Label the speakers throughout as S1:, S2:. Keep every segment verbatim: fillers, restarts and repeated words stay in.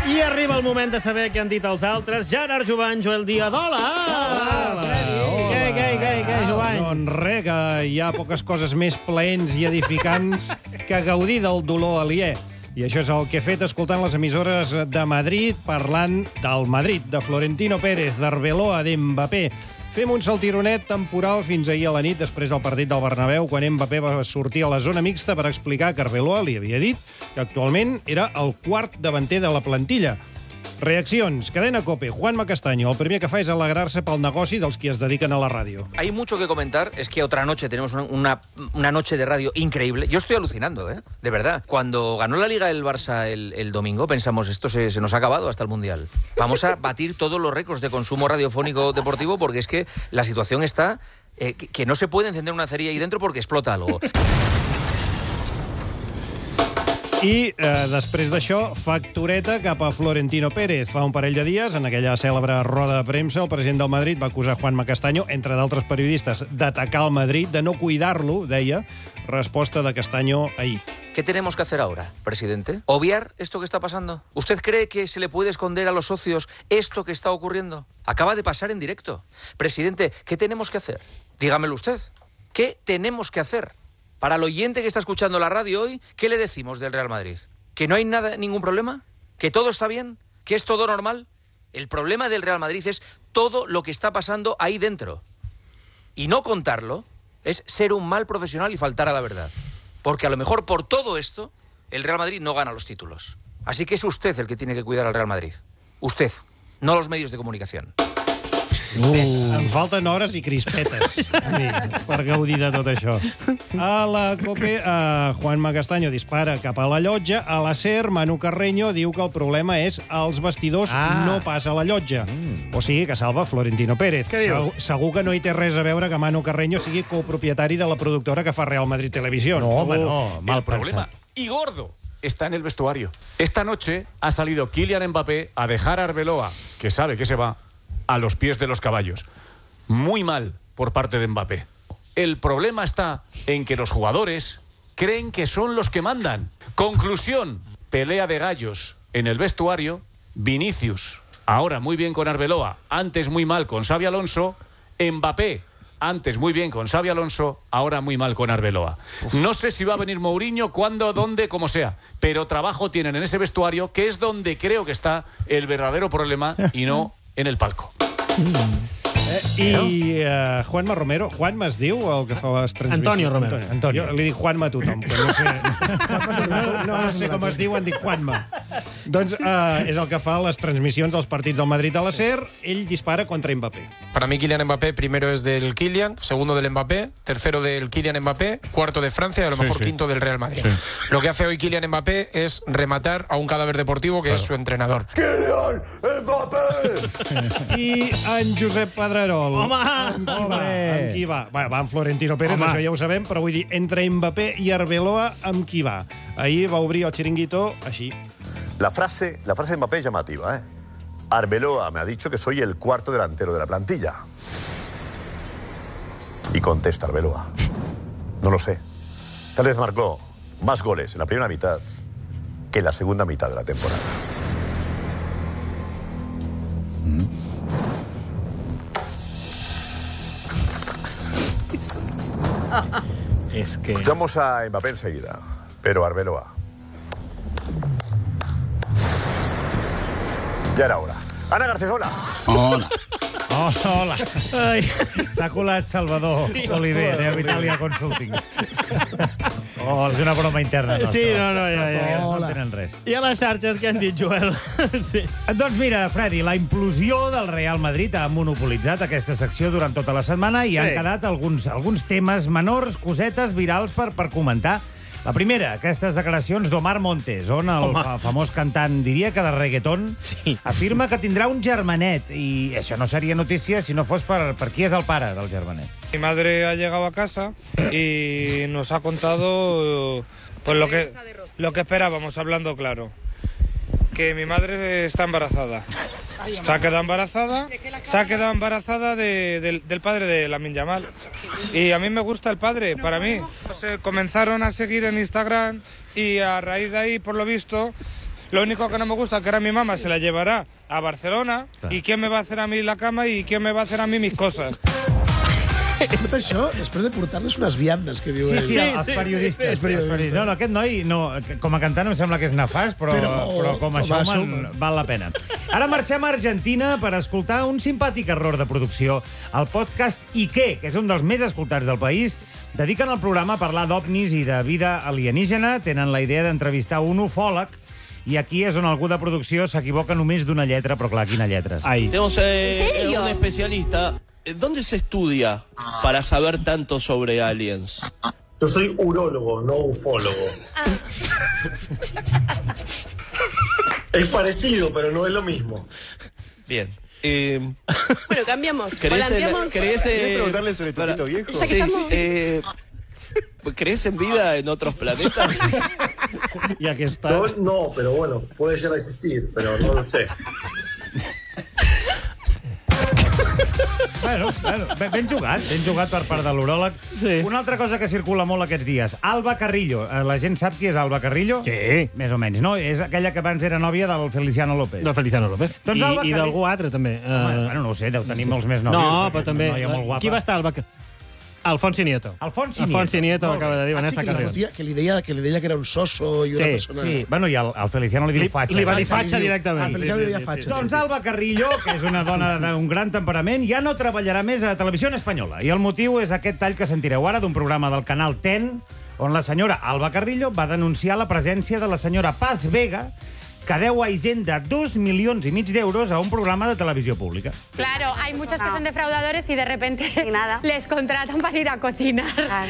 S1: I arriba el moment de saber què han dit els altres. Gerard Jovany, Joel Díaz, hola!
S2: Hola!
S1: Què, què, què, què, Jovany?
S2: Doncs res, que hi ha poques coses més plaents i edificants que gaudir del dolor aliè. I això és el que he fet escoltant les emissores de Madrid, parlant del Madrid, de Florentino Pérez, d'Arbeloa, d'Mbappé. Fem un saltironet temporal fins ahir a la nit, després del partit del Bernabéu, quan Mbappé va sortir a la zona mixta per explicar que Arbeloa li havia dit que actualment era el quart davanter de la plantilla. Reaccions. Cadena COPE. Juanma Castaño. El primer que fa és alegrar-se pel negoci dels qui es dediquen a la radio.
S3: Hay mucho que comentar. Es que otra noche tenemos una, una, una noche de radio increíble. Yo estoy alucinando, ¿eh? De verdad. Cuando ganó la Liga el Barça el, el domingo, pensamos, esto se, se nos ha acabado hasta el Mundial. Vamos a batir todos los récords de consumo radiofónico deportivo porque es que la situación está eh, que, que no se puede encender una cerilla ahí dentro porque explota algo.
S2: I eh, després d'això, factureta cap a Florentino Pérez. Fa un parell de dies, en aquella cèlebre roda de premsa, el president del Madrid va acusar Juanma Castaño, entre d'altres periodistes, d'atacar el Madrid, de no cuidar-lo, deia. Resposta de Castaño ahir.
S3: ¿Qué tenemos que hacer ahora, presidente? ¿Obviar esto que está pasando? ¿Usted cree que se le puede esconder a los socios esto que está ocurriendo? Acaba de pasar en directo. Presidente, ¿qué tenemos que hacer? Dígamelo usted. ¿Qué tenemos que hacer? Para el oyente que está escuchando la radio hoy, ¿qué le decimos del Real Madrid? ¿Que no hay nada, ningún problema? ¿Que todo está bien? ¿Que es todo normal? El problema del Real Madrid es todo lo que está pasando ahí dentro. Y no contarlo es ser un mal profesional y faltar a la verdad. Porque a lo mejor por todo esto, el Real Madrid no gana los títulos. Así que es usted el que tiene que cuidar al Real Madrid. Usted, no los medios de comunicación.
S2: Uh. Em falten hores i crispetes a mi, per gaudir de tot això. A la COPE, eh, Juanma Castaño dispara cap a la llotja. A la SER, Manu Carreño diu que el problema és als vestidors, ah. no pas a la llotja. Mm. O sigui, que salva Florentino Pérez. Segur, segur que no hi té res a veure que Manu Carreño sigui copropietari de la productora que fa Real Madrid Televisión.
S1: No, home, no. Mal
S4: el problema, y gordo, está en el vestuario. Esta noche ha salido Kylian Mbappé a dejar a Arbeloa, que sabe que se va, a los pies de los caballos. Muy mal por parte de Mbappé. El problema está en que los jugadores creen que son los que mandan. Conclusión, pelea de gallos en el vestuario. Vinicius, ahora muy bien con Arbeloa, antes muy mal con Xabi Alonso. Mbappé, antes muy bien con Xabi Alonso, ahora muy mal con Arbeloa. No sé si va a venir Mourinho, cuándo, dónde, como sea, pero trabajo tienen en ese vestuario, que es donde creo que está el verdadero problema y no en el palco.
S2: Eh, I uh, Juanma Romero, Juanma es diu el que fa les transmissions?
S1: Antonio Romero.
S2: Antonio. Jo li dic Juanma a tothom, que no sé, no, no, no sé com es diu, en dic Juanma. Doncs uh, és el que fa les transmissions dels partits del Madrid a la SER. Ell dispara contra Mbappé.
S5: Para mí Kylian Mbappé primero es del Kylian, segundo del Mbappé, tercero del Kylian Mbappé, cuarto de Francia y a lo mejor sí, sí. quinto del Real Madrid. Sí. Lo que hace hoy Kylian Mbappé es rematar a un cadáver deportivo que claro. es su entrenador.
S6: ¡Kylian Mbappé!
S2: I en Josep Pedrerol.
S1: Home!
S2: Amb qui va? Amb qui va? Va, va amb Florentino Pérez, Home. Això ja ho sabem, però vull dir, entre Mbappé i Arbeloa, amb qui va? Ahir va obrir el chiringuito així.
S6: La frase, la frase de Mbappé es llamativa, ¿eh? Arbeloa me ha dicho que soy el cuarto delantero de la plantilla. Y contesta Arbeloa. No lo sé. Tal vez marcó más goles en la primera mitad que en la segunda mitad de la temporada.
S1: Es que...
S6: Escuchamos a Mbappé enseguida, pero Arbeloa. Ya era hora. Ana Garcés, hola.
S7: Hola.
S1: Oh, hola. S'ha colat Salvador sí, Oliver, de Vitalia Consulting. Oh, és una broma interna nostra. Sí, no, no, ja, ja, ja no tenen res. I a les xarxes què han dit, Joel? Sí. Doncs mira, Freddy, la implosió del Real Madrid ha monopolitzat aquesta secció durant tota la setmana i sí. han quedat alguns, alguns temes menors, cosetes virals per, per comentar. La primera, aquestes declaracions d'Omar Montes, on el fa famós cantant, diria que de reggaeton, sí. afirma que tindrà un germanet. I això no seria notícia si no fos per, per qui és el pare del germanet.
S8: Mi madre ha llegado a casa y nos ha contado pues, lo, que, lo que esperábamos, hablando claro. Que mi madre está embarazada. Se ha quedado embarazada, se ha quedado embarazada de, de, del padre de Lamine Yamal. Y a mí me gusta el padre, para mí. Se comenzaron a seguir en Instagram y a raíz de ahí, por lo visto, Lo único que no me gusta es que ahora mi mamá se la llevará a Barcelona y quién me va a hacer a mí la cama y quién me va a hacer a mí mis cosas.
S7: Tot això, després de portar-les unes viandes, que diu
S1: Sí,
S7: ell.
S1: sí, els periodistes. Els periodistes. No, no, aquest noi, no, com a cantant em sembla que és nefast, però, però, però com a showman val la pena. Ara marxem a Argentina per escoltar un simpàtic error de producció. El podcast I què, que és un dels més escoltats del país, dediquen el programa a parlar d'ovnis i de vida alienígena, tenen la idea d'entrevistar un ufòleg, i aquí és on algú de producció s'equivoca només d'una lletra, però clar, quina lletres.
S9: Ai. Tenemos eh, un especialista. ¿Dónde se estudia para saber tanto sobre aliens?
S10: Yo soy urólogo, no ufólogo. Es parecido, pero no es lo mismo.
S9: Bien. Eh,
S11: bueno, cambiamos.
S9: ¿Querés,
S11: Planteamos...
S9: ¿querés, eh,
S12: ¿Querés preguntarle sobre tu pito viejo?
S11: Ya que sí, estamos...
S9: eh, ¿crees en vida en otros planetas?
S2: Ya que está.
S10: No, no, pero bueno, puede llegar a existir, pero no lo sé.
S1: Bueno, bueno, ben jugat, ben jugat per part de l'uròleg. Sí. Una altra cosa que circula molt aquests dies, Alba Carrillo. La gent sap qui és Alba Carrillo?
S7: Sí.
S1: Més o menys, no? És aquella que abans era nòvia del Feliciano López.
S7: Del Feliciano López.
S1: Doncs
S7: I,
S1: Alba
S7: i
S1: Carrillo...
S7: d'algú altre, també.
S1: Home, uh... bueno, no ho sé, deu tenir
S7: sí.
S1: molts més nòvios.
S7: No, però també...
S1: Guapa.
S7: Qui va estar Alba Carrillo? Alfonso Nieto.
S1: Alfonso Nieto.
S7: Alfonso Nieto acaba de dir,
S1: ah,
S7: Vanessa
S1: sí,
S7: Carrión.
S1: Que,
S7: que, li deia, que li deia que era un soso i una
S1: sí,
S7: persona...
S1: Sí, bueno, i al, al Feliciano li diu fatxa.
S7: Li va dir fatxa directament.
S1: Sí,
S7: Feliciano
S1: sí,
S7: li deia
S1: sí,
S7: fatxa.
S1: Sí, sí. Doncs Alba Carrillo, que és una dona d'un gran temperament, ja no treballarà més a Televisió Espanyola. I el motiu és aquest tall que sentireu ara d'un programa del canal Ten, on la senyora Alba Carrillo va denunciar la presència de la senyora Paz Vega, que deu a Hisenda dos milions i mig d'euros a un programa de televisió pública.
S13: Claro, hay muchos que son defraudadores y de repente nada. les contratan para ir a cocinar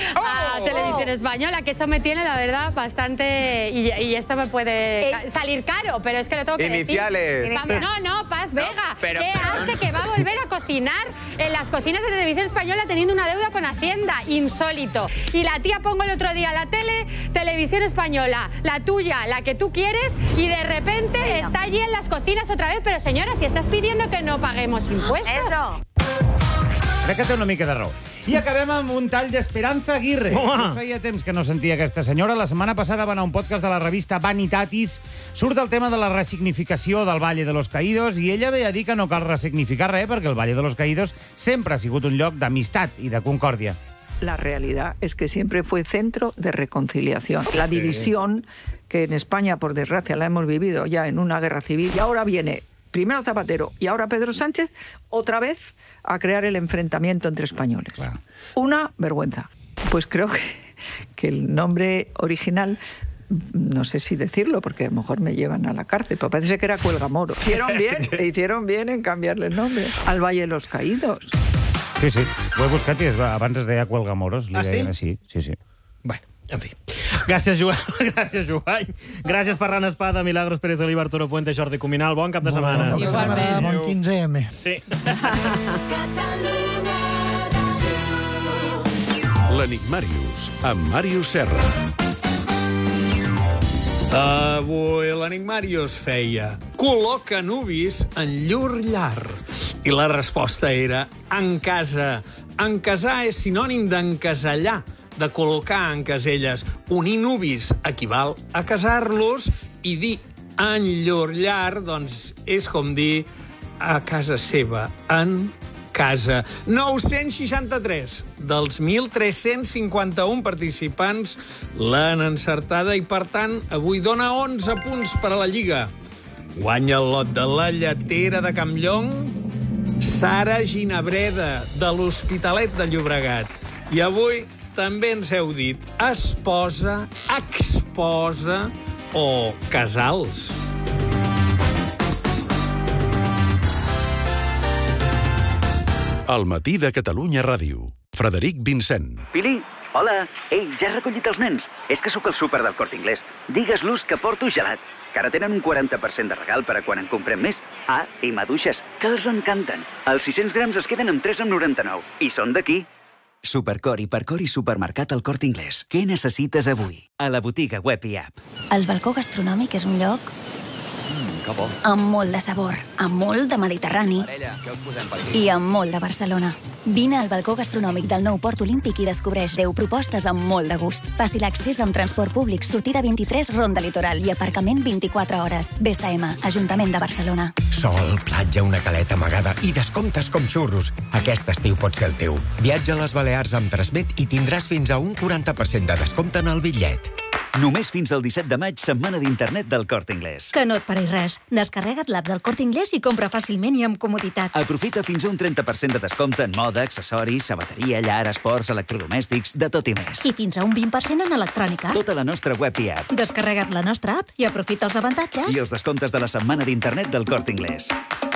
S13: a oh, Televisión Española, que eso me tiene, la verdad, bastante... Y, y esto me puede eh. salir caro, pero es que lo tengo que
S12: Iniciales.
S13: decir. No, no, Paz Vega. No,
S12: pero,
S13: ¿Qué
S12: pero,
S13: hace que va a volver a cocinar en las cocinas de Televisión Española teniendo una deuda con Hacienda? Insólito. Y la tía pongo el otro día la tele, Televisión Española, la tuya, la que tú quieres, y de repente... De repente bueno. está allí en las cocinas otra vez, pero señora, si estás pidiendo que no paguemos impuestos.
S11: Eso.
S1: Crec que té una mica de raó. I acabem amb un tall d'Esperanza Aguirre. Oh. Feia temps que no sentia aquesta senyora. La setmana passada va anar a un podcast de la revista Vanitatis. Surt el tema de la resignificació del Valle de los Caídos i ella ve a dir que no cal resignificar res perquè el Valle de los Caídos sempre ha sigut un lloc d'amistat i de concòrdia.
S14: La realidad es que siempre fue centro de reconciliación. La división, que en España, por desgracia, la hemos vivido ya en una guerra civil, y ahora viene primero Zapatero y ahora Pedro Sánchez, otra vez a crear el enfrentamiento entre españoles. Claro. Una vergüenza. Pues creo que, que el nombre original... No sé si decirlo, porque a lo mejor me llevan a la cárcel, pero parece que era Cuelgamoro. Hicieron bien, hicieron bien en cambiarle el nombre al Valle de los Caídos.
S1: Sí, sí, ho he buscat i abans es deia Cuelgamoros.
S7: Ah, sí?
S1: Sí, sí, sí.
S7: Bueno, en fi. Gràcies, Joan. Gràcies, Joan. Gràcies, Ferran Espada, Milagros Pérez Oliva, Arturo Puente, Jordi Cuminal. Bon cap de setmana. Bon cap de setmana. Bon quinze eme. Sí.
S15: L'Enigmàrius, amb Màrius Serra.
S16: Avui l'Enigmàrius feia col·loca nubis en llur llar. I la resposta era en casa. Encasar és sinònim d'encasellar, de col·locar en caselles. Unir nubis equival a casar-los i dir en llur llar, doncs, és com dir a casa seva, en casa. nou-cents seixanta-tres dels mil tres-cents cinquanta-un participants l'han encertada i, per tant, avui dona onze punts per a la Lliga. Guanya el lot de la lletera de Campllong, Sara Ginabreda, de l'Hospitalet de Llobregat. I avui també ens heu dit esposa, exposa o casals.
S15: El matí de Catalunya Ràdio. Frederic Vincent.
S17: Pili, hola. Ei, ja he recollit els nens. És que sóc al súper del Corte Inglés. Digues-los que porto gelat, que ara tenen un quaranta per cent de regal per a quan en comprem més. Ah, i maduixes, que els encanten. Els sis-cents grams es queden amb tres coma noranta-nou. I són d'aquí.
S18: Supercor, Hipercor i Supermercat al Corte Inglés. Què necessites avui? A la botiga web i app.
S19: El balcó gastronòmic és un lloc
S18: Mm, que bo.
S11: Amb molt de sabor, amb molt de Mediterrani i amb molt de Barcelona. Vine al balcó gastronòmic del nou Port Olímpic i descobreix deu propostes amb molt de gust. Fàcil accés amb transport públic, sortida vint-i-tres, ronda litoral i aparcament vint-i-quatre hores. B S M, Ajuntament de Barcelona.
S19: Sol, platja, una caleta amagada i descomptes com xurros. Aquest estiu pot ser el teu. Viatja a les Balears amb Transmet i tindràs fins a un quaranta per cent de descompte en el bitllet.
S18: Només fins al disset de maig, setmana d'internet del Corte Inglés.
S20: Que no et pari res. Descarrega't l'app del Corte Inglés i compra fàcilment i amb comoditat.
S18: Aprofita fins a un trenta per cent de descompte en moda, accessoris, sabateria, llar, esports, electrodomèstics, de tot i més.
S20: I fins a un vint per cent en electrònica.
S18: Tota la nostra web i app.
S20: Descarrega't la nostra app i aprofita els avantatges.
S18: I els descomptes de la setmana d'internet del Corte Inglés.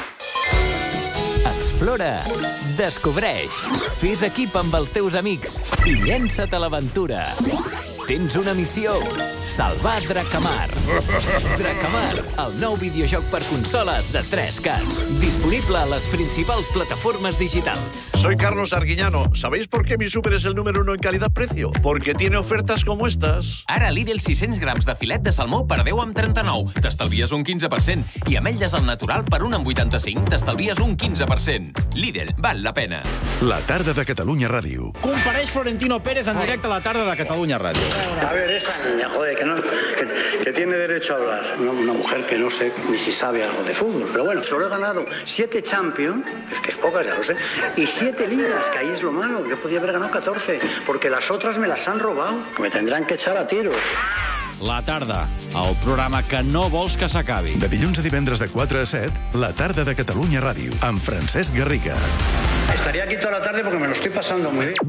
S21: Explora, descobreix, fes equip amb els teus amics i llença't a l'aventura. Tens una missió: salvar Dracamar. Dracamar, el nou videojoc per consoles de tres cat. Disponible a les principals plataformas digitals.
S22: Soy Carlos Arguiñano. ¿Sabéis por qué mi súper es el número uno en calidad-precio? Porque tiene ofertas como estas.
S23: Ara Lidl sis-cents grams de filet de salmó per deu amb trenta-nou. T'estalvies un quinze per cent. I ametlles al natural per un amb vuitanta-cinc. T'estalvies un quinze per cent. Lidl, val la pena.
S15: La tarda de Catalunya Ràdio.
S2: Compareix Florentino Pérez en directe a la tarda de Catalunya Ràdio.
S10: A ver, esa niña, joder, que, no, que, que tiene derecho a hablar. Una, una mujer que no sé ni si sabe algo de fútbol. Pero bueno, solo he ganado siete Champions, es que es pocas, ya lo sé, y siete ligas, que ahí es lo malo. Yo podía haber ganado catorce, porque las otras me las han robado. Me tendrán que echar a tiros.
S2: La tarda, el programa que no vols que s'acabi.
S15: De dilluns a divendres de quatre a set, la tarda de Catalunya Ràdio, amb Francesc Garriga.
S10: Estaría aquí toda la tarde porque me lo estoy pasando muy bien.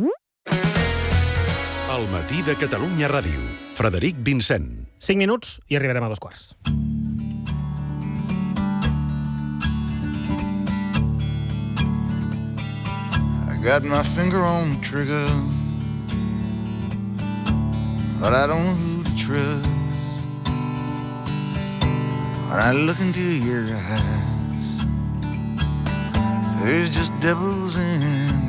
S15: El matí de Catalunya Ràdio. Frederic Vincent.
S7: cinc minuts i arribarem a dos quarts.
S24: I got my finger on the trigger, but I don't know who to trust. When I look into your eyes, there's just devils in